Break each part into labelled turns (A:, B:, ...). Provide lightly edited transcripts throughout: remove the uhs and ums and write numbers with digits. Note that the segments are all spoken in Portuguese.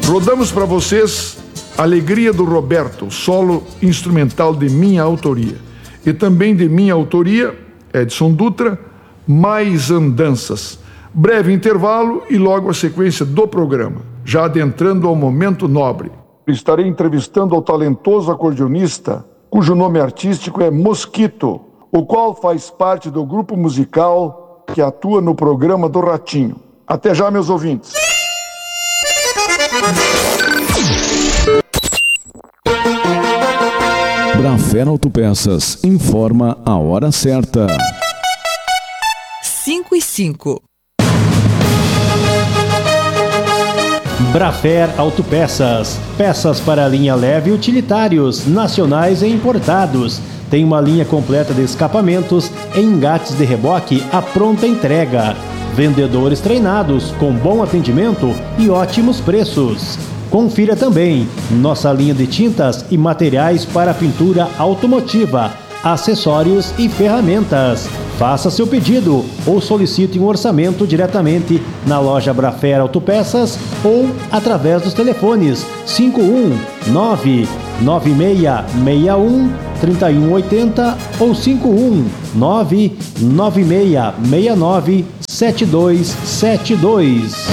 A: Rodamos para vocês Alegria do Roberto, solo instrumental de minha autoria. E também de minha autoria, Edson Dutra, Mais Andanças. Breve intervalo e logo a sequência do programa, já adentrando ao momento nobre. Estarei entrevistando ao talentoso acordeonista, cujo nome artístico é Mosquito, o qual faz parte do grupo musical que atua no programa do Ratinho. Até já, meus ouvintes.
B: Brafer Autopeças informa a hora certa.
C: 5:05.
D: Brafer Autopeças, peças para linha leve e utilitários, nacionais e importados. Tem uma linha completa de escapamentos, engates de reboque à pronta entrega. Vendedores treinados, com bom atendimento e ótimos preços. Confira também nossa linha de tintas e materiais para pintura automotiva, acessórios e ferramentas. Faça seu pedido ou solicite um orçamento diretamente na loja Brafer Autopeças ou através dos telefones 51996613180 ou 51996697272.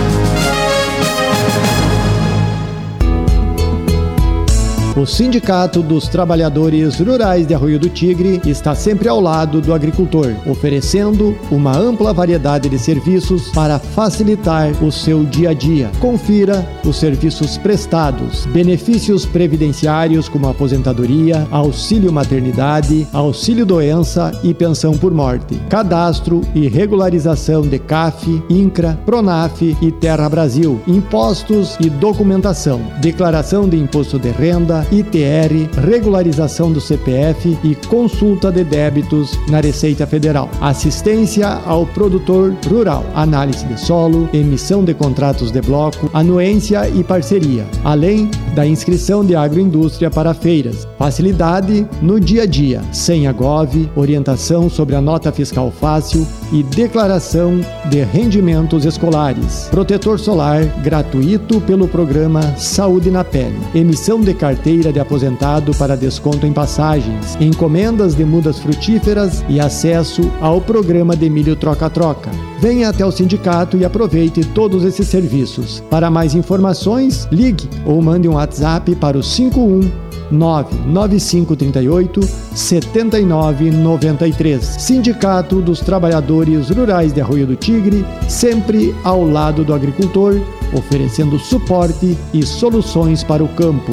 E: O Sindicato dos Trabalhadores Rurais de Arroio do Tigre está sempre ao lado do agricultor, oferecendo uma ampla variedade de serviços para facilitar o seu dia a dia. Confira os serviços prestados: benefícios previdenciários como aposentadoria, auxílio maternidade, auxílio doença e pensão por morte, cadastro e regularização de CAF, INCRA, PRONAF e Terra Brasil, impostos e documentação, declaração de imposto de renda, ITR, regularização do CPF e consulta de débitos na Receita Federal. Assistência ao produtor rural, análise de solo, emissão de contratos de bloco, anuência e parceria, além da inscrição de agroindústria para feiras. Facilidade no dia a dia, senha Gov, orientação sobre a nota fiscal fácil e declaração de rendimentos escolares. Protetor solar gratuito pelo programa Saúde na Pele. Emissão de carteira de aposentado para desconto em passagens, encomendas de mudas frutíferas e acesso ao programa de milho troca-troca. Venha até o sindicato e aproveite todos esses serviços. Para mais informações, ligue ou mande um WhatsApp para o 51995387993. Sindicato dos Trabalhadores Rurais de Arroio do Tigre, sempre ao lado do agricultor, oferecendo suporte e soluções para o campo.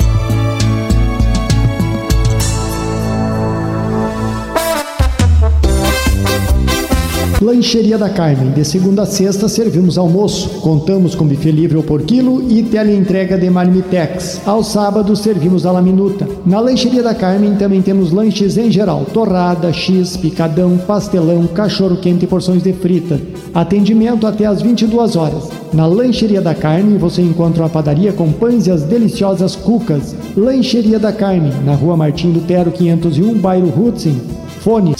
E: Lancheria da Carmen, de segunda a sexta servimos almoço. Contamos com buffet livre por quilo e teleentrega de marmitex. Aos sábados servimos a la minuta. Na Lancheria da Carmen também temos lanches em geral: torrada, X, picadão, pastelão, cachorro quente e porções de frita. Atendimento até às 22 horas. Na Lancheria da Carmen você encontra uma padaria com pães e as deliciosas cucas. Lancheria da Carmen, na Rua Martim Lutero 501, bairro Hudson. Fone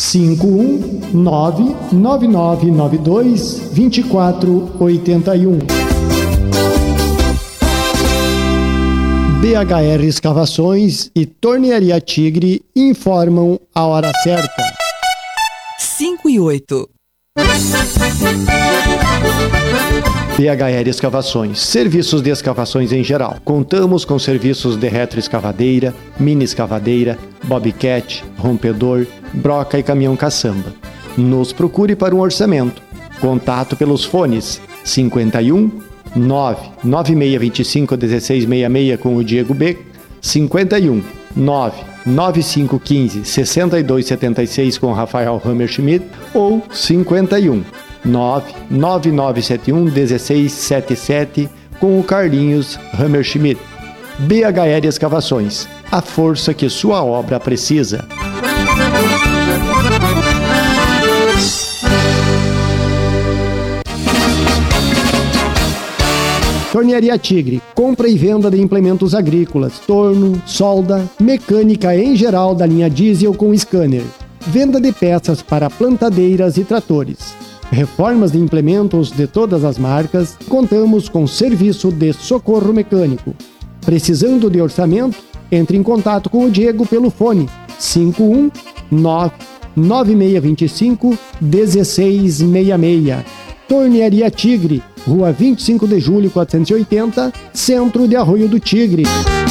E: 51999922481. BHR Escavações e Tornearia Tigre informam a hora certa.
C: 5:08.
E: BHR Escavações, serviços de escavações em geral. Contamos com serviços de retroescavadeira, mini escavadeira, bobcat, rompedor, broca e caminhão caçamba. Nos procure para um orçamento. Contato pelos fones 51 99625 1666 com o Diego B, 51 99515 6276 com Rafael Hammerschmidt ou 51 99971 1677 com o Carlinhos Hammerschmidt. BHR Escavações, a força que sua obra precisa. Tornearia Tigre, compra e venda de implementos agrícolas, torno, solda, mecânica em geral da linha diesel com scanner. Venda de peças para plantadeiras e tratores. reformas de implementos de todas as marcas, contamos com serviço de socorro mecânico. Precisando de orçamento? Entre em contato com o Diego pelo fone 519-9625-1666. Tornearia Tigre, Rua 25 de Julho 480, Centro de Arroio do Tigre.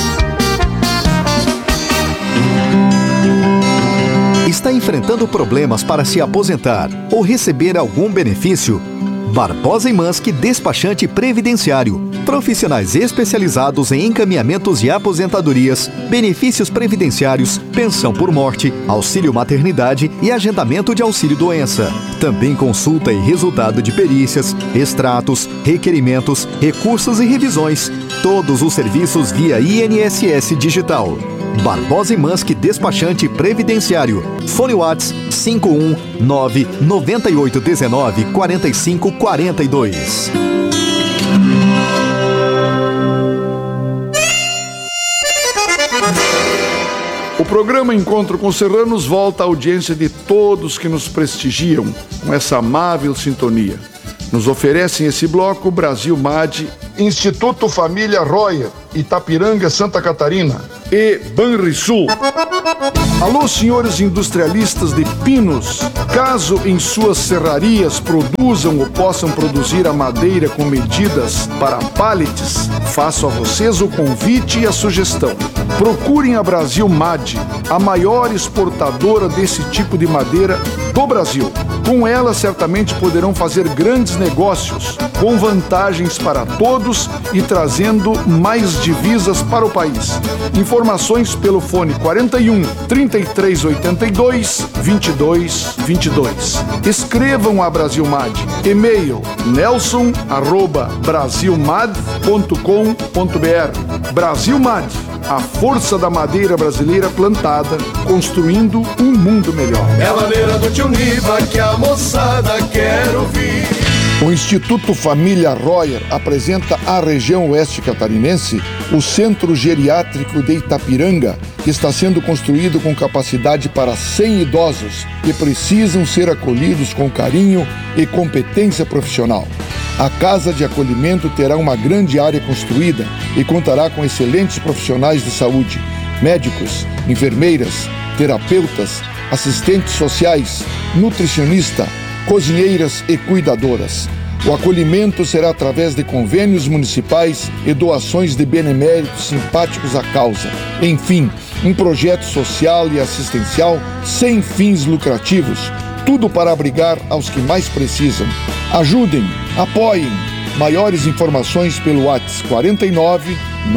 C: Está enfrentando problemas para se aposentar ou receber algum benefício? Barbosa e Manski Despachante Previdenciário. Profissionais especializados em encaminhamentos de aposentadorias, benefícios previdenciários, pensão por morte, auxílio maternidade e agendamento de auxílio-doença. Também consulta e resultado de perícias, extratos, requerimentos, recursos e revisões. Todos os serviços via INSS Digital. Barbosa e Manski Despachante Previdenciário. Fone Whats 519-9819-4542.
A: O programa Encontro com Serranos volta à audiência de todos que nos prestigiam com essa amável sintonia. Nos oferecem esse bloco Brasil MAD, Instituto Família Royer, Itapiranga, Santa Catarina e Banrisul. Alô, senhores industrialistas de pinos, caso em suas serrarias produzam ou possam produzir a madeira com medidas para pallets, faço a vocês o convite e a sugestão. Procurem a Brasil MAD, a maior exportadora desse tipo de madeira do Brasil. Com ela, certamente poderão fazer grandes negócios, com vantagens para todos e trazendo mais divisas para o país. Informações pelo fone 41 3382 2222. Escrevam a Brasil MAD. E-mail nelson@brasilmad.com.br. Brasil MAD, a força da madeira brasileira plantada, construindo um mundo melhor.
F: É a maneira do tio Niva que a moçada quer ouvir.
A: O Instituto Família Royer apresenta à região oeste catarinense o Centro Geriátrico de Itapiranga, que está sendo construído com capacidade para 100 idosos que precisam ser acolhidos com carinho e competência profissional. A Casa de Acolhimento terá uma grande área construída e contará com excelentes profissionais de saúde, médicos, enfermeiras, terapeutas, assistentes sociais, nutricionista, cozinheiras e cuidadoras. O acolhimento será através de convênios municipais e doações de beneméritos simpáticos à causa. Enfim, um projeto social e assistencial sem fins lucrativos, tudo para abrigar aos que mais precisam. Ajudem, apoiem. Maiores informações pelo WhatsApp 49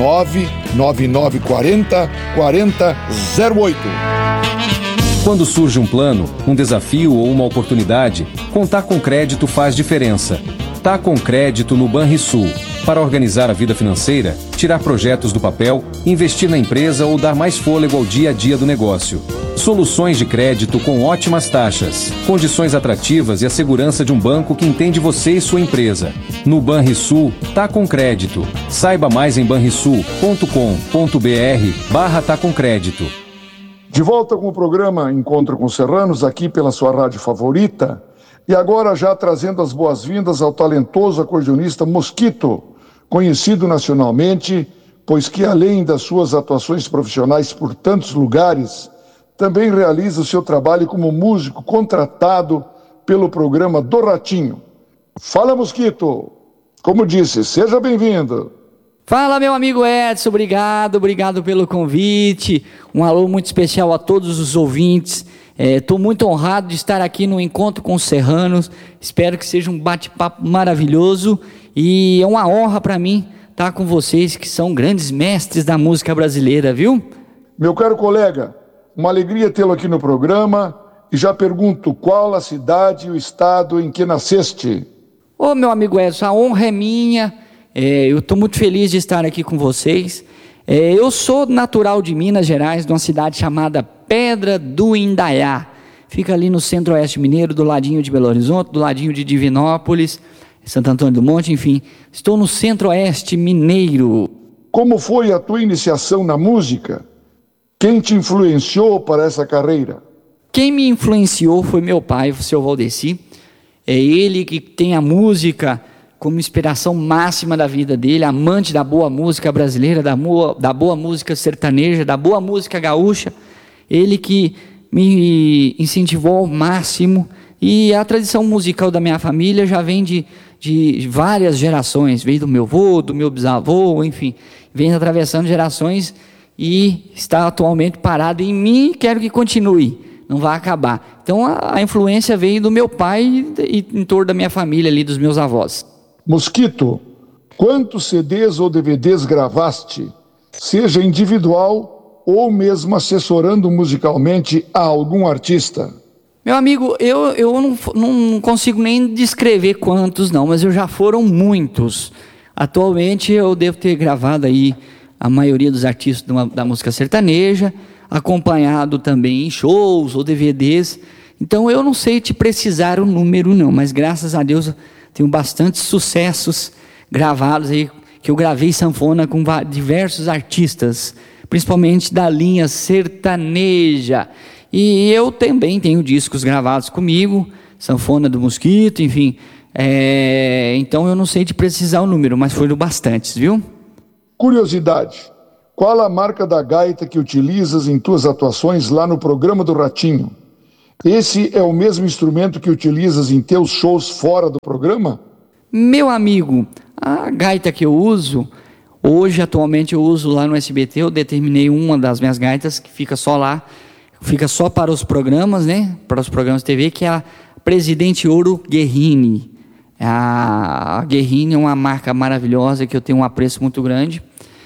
A: 99940 4008.
G: Quando surge um plano, um desafio ou uma oportunidade, contar com crédito faz diferença. Tá com crédito no Banrisul. Para organizar a vida financeira, tirar projetos do papel, investir na empresa ou dar mais fôlego ao dia a dia do negócio. Soluções de crédito com ótimas taxas, condições atrativas e a segurança de um banco que entende você e sua empresa. No Banrisul, tá com crédito. Saiba mais em banrisul.com.br/tá com crédito.
A: De volta com o programa Encontro com Serranos, aqui pela sua rádio favorita, e agora já trazendo as boas-vindas ao talentoso acordeonista Mosquito, conhecido nacionalmente, pois que além das suas atuações profissionais por tantos lugares, também realiza o seu trabalho como músico contratado pelo programa do Ratinho. Fala, Mosquito! Como disse, seja bem-vindo!
H: Fala, meu amigo Edson, obrigado pelo convite, um alô muito especial a todos os ouvintes, estou muito honrado de estar aqui no Encontro com os Serranos, espero que seja um bate-papo maravilhoso e é uma honra para mim estar com vocês que são grandes mestres da música brasileira, viu?
A: Meu caro colega, uma alegria tê-lo aqui no programa e já pergunto qual a cidade e o estado em que nasceste?
H: Ô, meu amigo Edson, a honra é minha. Eu estou muito feliz de estar aqui com vocês. Eu sou natural de Minas Gerais, de uma cidade chamada Pedra do Indaiá. Fica ali no centro-oeste mineiro, do ladinho de Belo Horizonte, do ladinho de Divinópolis, Santo Antônio do Monte, enfim. Estou no centro-oeste mineiro.
A: Como foi a tua iniciação na música? Quem te influenciou para essa carreira?
H: Quem me influenciou foi meu pai, o seu Valdeci. É ele que tem a música como inspiração máxima da vida dele, amante da boa música brasileira, da boa música sertaneja, da boa música gaúcha. Ele que me incentivou ao máximo. E a tradição musical da minha família já vem de várias gerações. Veio do meu avô, do meu bisavô, enfim. Vem atravessando gerações e está atualmente parado em mim e quero que continue. Não vai acabar. Então a influência veio do meu pai e em torno da minha família ali, dos meus avós.
A: Mosquito, quantos CDs ou DVDs gravaste, seja individual ou mesmo assessorando musicalmente a algum artista?
H: Meu amigo, eu não consigo nem descrever quantos não, mas já foram muitos. Atualmente eu devo ter gravado aí a maioria dos artistas da música sertaneja, acompanhado também em shows ou DVDs. Então eu não sei te precisar o número não, mas graças a Deus eu tenho bastantes sucessos gravados aí, que eu gravei sanfona com diversos artistas, principalmente da linha sertaneja. E eu também tenho discos gravados comigo, sanfona do Mosquito, enfim. Então eu não sei te precisar o número, mas foram bastantes, viu?
A: Curiosidade, qual a marca da gaita que utilizas em tuas atuações lá no programa do Ratinho? Esse é o mesmo instrumento que utilizas em teus shows fora do programa?
H: Meu amigo, a gaita que eu uso, hoje atualmente eu uso lá no SBT, eu determinei uma das minhas gaitas que fica só lá, fica só para os programas, né? Para os programas de TV, que é a Presidente Ouro Guerrini. A Guerrini é uma marca maravilhosa que eu tenho um apreço muito grande.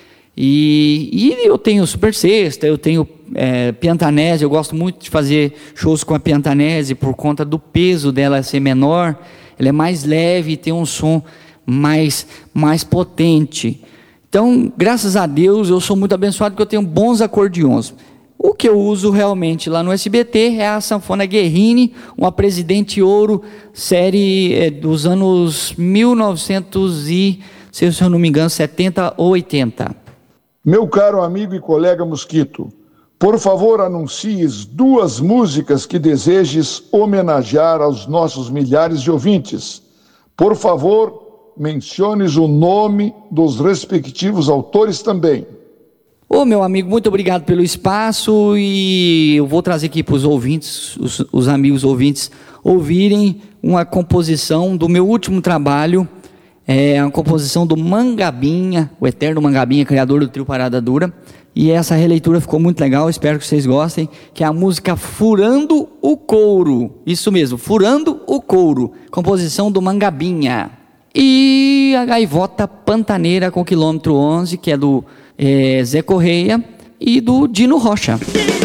H: E eu tenho Super Sexta, eu tenho Piantanese, eu gosto muito de fazer shows com a Piantanese por conta do peso dela ser menor, ela é mais leve e tem um som mais potente. Então, graças a Deus, eu sou muito abençoado porque eu tenho bons acordeons. O que eu uso realmente lá no SBT é a sanfona Guerrini, uma Presidente Ouro, série dos anos 1900 e, se eu não me engano, 70 ou 80.
A: Meu caro amigo e colega Mosquito, por favor anuncies 2 músicas que desejes homenagear aos nossos milhares de ouvintes. Por favor, menciones o nome dos respectivos autores também.
H: Ô meu amigo, muito obrigado pelo espaço e eu vou trazer aqui para os ouvintes, os amigos ouvintes, ouvirem uma composição do meu último trabalho. É uma composição do Mangabinha, o eterno Mangabinha, criador do trio Parada Dura. E essa releitura ficou muito legal, espero que vocês gostem, que é a música Furando o Couro. Isso mesmo, Furando o Couro, composição do Mangabinha. E a Gaivota Pantaneira com quilômetro 11, que é do Zé Correia e do Dino Rocha.